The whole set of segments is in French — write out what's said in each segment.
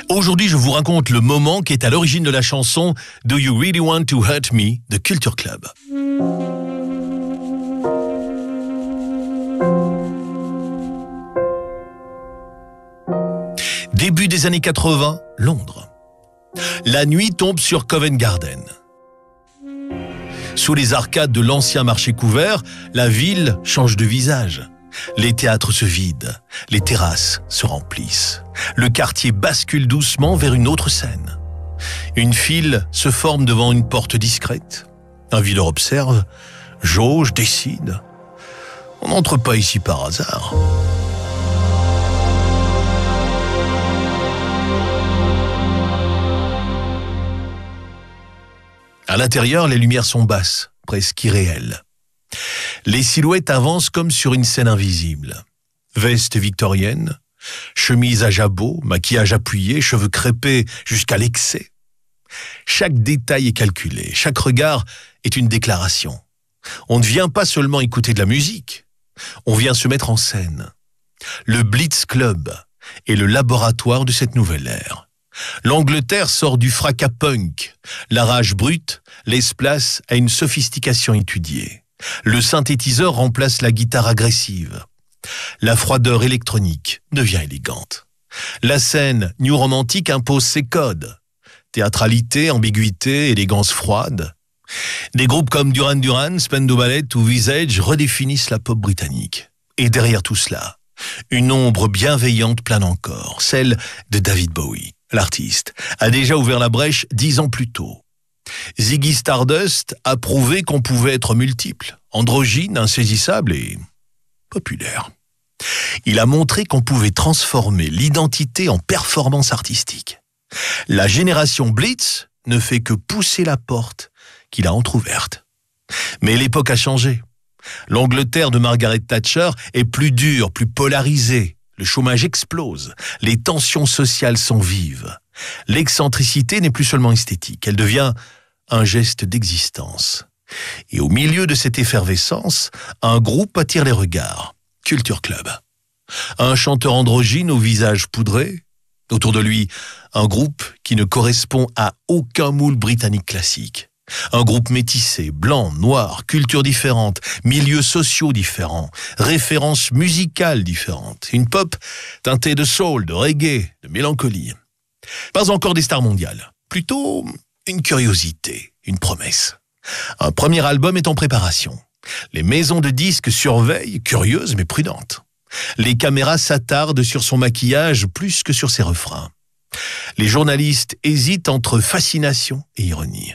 Aujourd'hui, je vous raconte le moment qui est à l'origine de la chanson Do You Really Want to Hurt Me de Culture Club. Début des années 80, Londres. La nuit tombe sur Covent Garden. Sous les arcades de l'ancien marché couvert, la ville change de visage. Les théâtres se vident, les terrasses se remplissent. Le quartier bascule doucement vers une autre scène. Une file se forme devant une porte discrète. Un videur observe, jauge, décide. On n'entre pas ici par hasard. À l'intérieur, les lumières sont basses, presque irréelles. Les silhouettes avancent comme sur une scène invisible. Veste victorienne, chemise à jabot, maquillage appuyé, cheveux crêpés jusqu'à l'excès. Chaque détail est calculé, chaque regard est une déclaration. On ne vient pas seulement écouter de la musique, on vient se mettre en scène. Le Blitz Club est le laboratoire de cette nouvelle ère. L'Angleterre sort du fracas punk. La rage brute laisse place à une sophistication étudiée. Le synthétiseur remplace la guitare agressive. La froideur électronique devient élégante. La scène new romantique impose ses codes. Théâtralité, ambiguïté, élégance froide. Des groupes comme Duran Duran, Spandau Ballet ou Visage redéfinissent la pop britannique. Et derrière tout cela, une ombre bienveillante plane encore, celle de David Bowie. L'artiste a déjà ouvert la brèche 10 ans plus tôt. Ziggy Stardust a prouvé qu'on pouvait être multiple, androgyne, insaisissable et populaire. Il a montré qu'on pouvait transformer l'identité en performance artistique. La génération Blitz ne fait que pousser la porte qu'il a entr'ouverte. Mais l'époque a changé. L'Angleterre de Margaret Thatcher est plus dure, plus polarisée. Le chômage explose, les tensions sociales sont vives. L'excentricité n'est plus seulement esthétique, elle devient un geste d'existence. Et au milieu de cette effervescence, un groupe attire les regards. Culture Club. Un chanteur androgyne au visage poudré. Autour de lui, un groupe qui ne correspond à aucun moule britannique classique. Un groupe métissé, blanc, noir, cultures différentes, milieux sociaux différents, références musicales différentes. Une pop teintée de soul, de reggae, de mélancolie. Pas encore des stars mondiales. Plutôt une curiosité, une promesse. Un premier album est en préparation. Les maisons de disques surveillent, curieuses mais prudentes. Les caméras s'attardent sur son maquillage plus que sur ses refrains. Les journalistes hésitent entre fascination et ironie.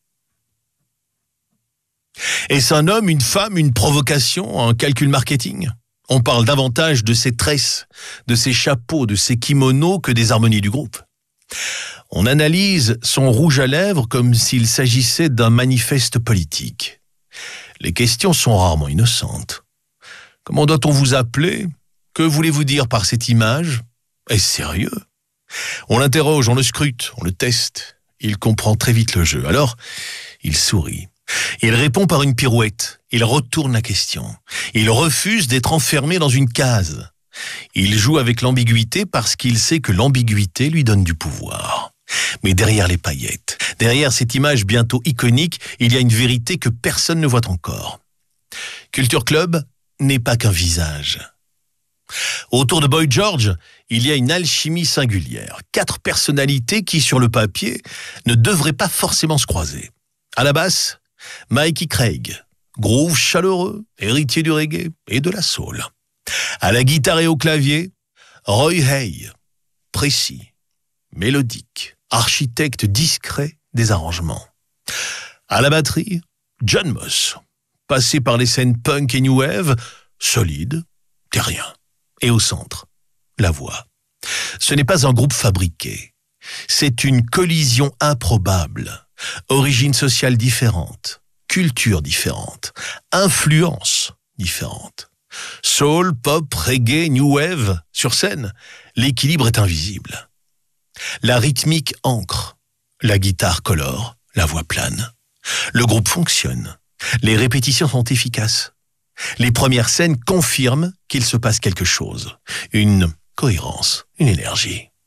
Est-ce un homme, une femme, une provocation, un calcul marketing ? On parle davantage de ses tresses, de ses chapeaux, de ses kimonos que des harmonies du groupe. On analyse son rouge à lèvres comme s'il s'agissait d'un manifeste politique. Les questions sont rarement innocentes. Comment doit-on vous appeler ? Que voulez-vous dire par cette image ? Est-ce sérieux ? On l'interroge, on le scrute, on le teste. Il comprend très vite le jeu. Alors, il sourit. Il répond par une pirouette. Il retourne la question. Il refuse d'être enfermé dans une case. Il joue avec l'ambiguïté parce qu'il sait que l'ambiguïté lui donne du pouvoir. Mais derrière les paillettes, derrière cette image bientôt iconique, il y a une vérité que personne ne voit encore. Culture Club n'est pas qu'un visage. Autour de Boy George, il y a une alchimie singulière. 4 personnalités qui, sur le papier, ne devraient pas forcément se croiser. À la basse, Mikey Craig, groove chaleureux, héritier du reggae et de la soul. À la guitare et au clavier, Roy Hay, précis, mélodique, architecte discret des arrangements. À la batterie, John Moss, passé par les scènes punk et new wave, solide, terrien. Et au centre, la voix. Ce n'est pas un groupe fabriqué, c'est une collision improbable. Origine sociale différente, culture différente, influence différente. Soul, pop, reggae, new wave, sur scène, l'équilibre est invisible. La rythmique ancre, la guitare colore, la voix plane. Le groupe fonctionne, les répétitions sont efficaces. Les premières scènes confirment qu'il se passe quelque chose, une cohérence, une énergie.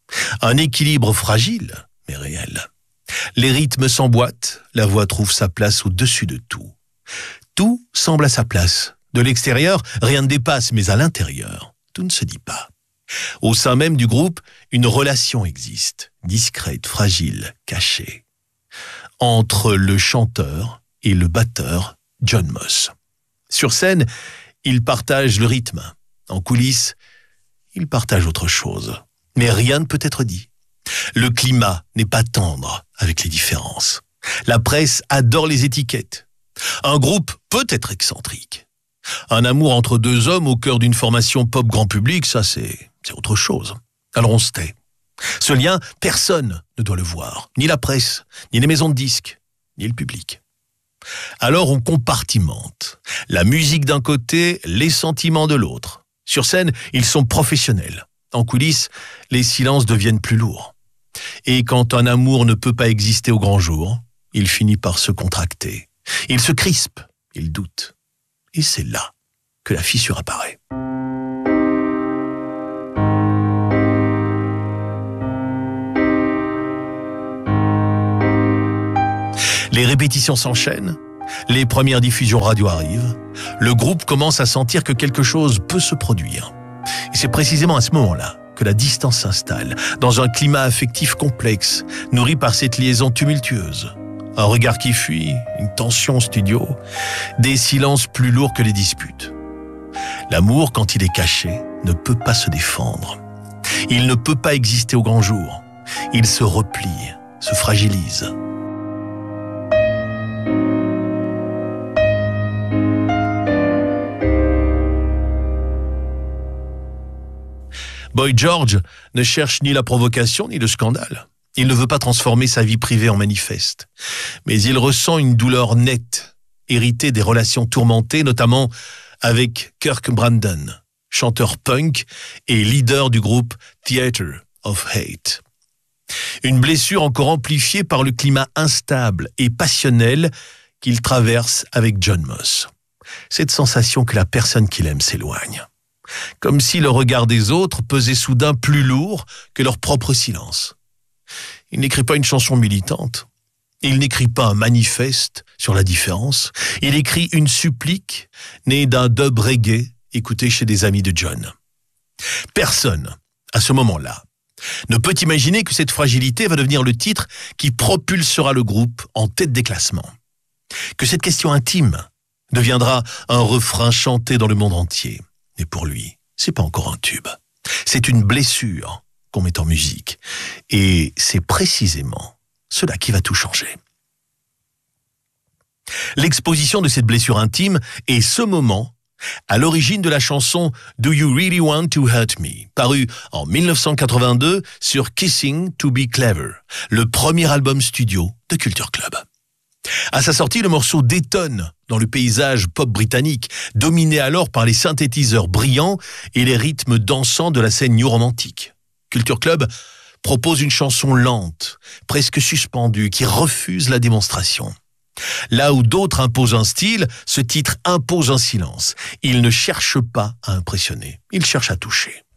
Un équilibre fragile, mais réel. Les rythmes s'emboîtent, la voix trouve sa place au-dessus de tout. Tout semble à sa place. De l'extérieur, rien ne dépasse, mais à l'intérieur, tout ne se dit pas. Au sein même du groupe, une relation existe, discrète, fragile, cachée, entre le chanteur et le batteur John Moss. Sur scène, ils partagent le rythme. En coulisses, ils partagent autre chose. Mais rien ne peut être dit. Le climat n'est pas tendre avec les différences. La presse adore les étiquettes. Un groupe peut être excentrique. Un amour entre deux hommes au cœur d'une formation pop grand public, ça c'est autre chose. Alors on se tait. Ce lien, personne ne doit le voir. Ni la presse, ni les maisons de disques, ni le public. Alors on compartimente. La musique d'un côté, les sentiments de l'autre. Sur scène, ils sont professionnels. En coulisses, les silences deviennent plus lourds. Et quand un amour ne peut pas exister au grand jour, il finit par se contracter. Il se crispe, il doute. Et c'est là que la fissure apparaît. Les répétitions s'enchaînent, les premières diffusions radio arrivent, le groupe commence à sentir que quelque chose peut se produire. Et c'est précisément à ce moment-là que la distance s'installe, dans un climat affectif complexe, nourri par cette liaison tumultueuse. Un regard qui fuit, une tension au studio, des silences plus lourds que les disputes. L'amour, quand il est caché, ne peut pas se défendre. Il ne peut pas exister au grand jour. Il se replie, se fragilise. Boy George ne cherche ni la provocation ni le scandale. Il ne veut pas transformer sa vie privée en manifeste. Mais il ressent une douleur nette, héritée des relations tourmentées, notamment avec Kirk Brandon, chanteur punk et leader du groupe Theater of Hate. Une blessure encore amplifiée par le climat instable et passionnel qu'il traverse avec John Moss. Cette sensation que la personne qu'il aime s'éloigne. Comme si le regard des autres pesait soudain plus lourd que leur propre silence. Il n'écrit pas une chanson militante. Il n'écrit pas un manifeste sur la différence. Il écrit une supplique née d'un dub reggae écouté chez des amis de John. Personne, à ce moment-là, ne peut imaginer que cette fragilité va devenir le titre qui propulsera le groupe en tête des classements. Que cette question intime deviendra un refrain chanté dans le monde entier. Et pour lui, c'est pas encore un tube. C'est une blessure qu'on met en musique. Et c'est précisément cela qui va tout changer. L'exposition de cette blessure intime est ce moment à l'origine de la chanson Do You Really Want to Hurt Me, parue en 1982 sur Kissing to Be Clever, le premier album studio de Culture Club. À sa sortie, le morceau détonne dans le paysage pop britannique, dominé alors par les synthétiseurs brillants et les rythmes dansants de la scène new romantique. Culture Club propose une chanson lente, presque suspendue, qui refuse la démonstration. Là où d'autres imposent un style, ce titre impose un silence. Il ne cherche pas à impressionner, il cherche à toucher.